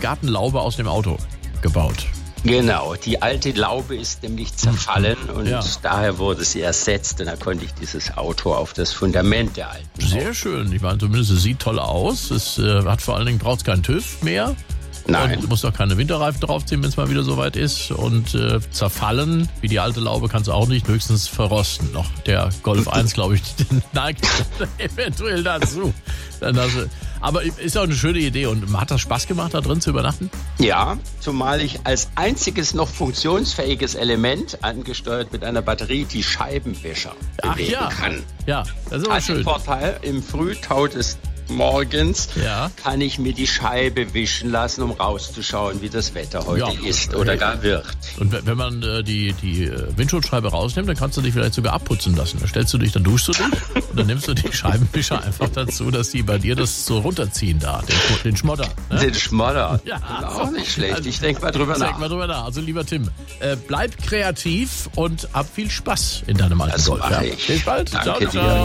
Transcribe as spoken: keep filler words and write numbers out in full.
Gartenlaube aus dem Auto gebaut. Genau, die alte Laube ist nämlich zerfallen und Ja. daher wurde sie ersetzt und da konnte ich dieses Auto auf das Fundament der alten Sehr schön. Ich meine, zumindest es sieht toll aus. Es äh, hat vor allen Dingen, braucht keinen TÜV mehr. Nein. Und du musst auch keine Winterreifen draufziehen, wenn es mal wieder soweit ist. Und äh, zerfallen, wie die alte Laube, kannst du auch nicht, höchstens verrosten noch. Der Golf eins, glaube ich, neigt eventuell dazu. Dann hast du, aber ist auch eine schöne Idee. Und hat das Spaß gemacht, da drin zu übernachten? Ja, zumal ich als einziges noch funktionsfähiges Element, angesteuert mit einer Batterie, die Scheibenwischer Ach bewegen ja. kann. Ja, das ist aber Als schön. Vorteil, im Frühtau des Morgens Ja. kann ich mir die Scheibe wischen lassen, um rauszuschauen, wie das Wetter heute Ja. ist oder gar wird. Und wenn man äh, die, die äh, Windschutzscheibe rausnimmt, dann kannst du dich vielleicht sogar abputzen lassen. Dann stellst du dich, dann duschst du dich und dann nimmst du die Scheibenwischer einfach dazu, dass die bei dir das so runterziehen da, den, den Schmodder. Ne? Den Schmodder. Ja. Auch nicht schlecht. Ich denke mal drüber Denk nach. mal drüber nach. Also lieber Tim, äh, bleib kreativ und hab viel Spaß in deinem alten Das Golf. mache Ja. ich. Bis bald. Danke ciao, dir. ciao.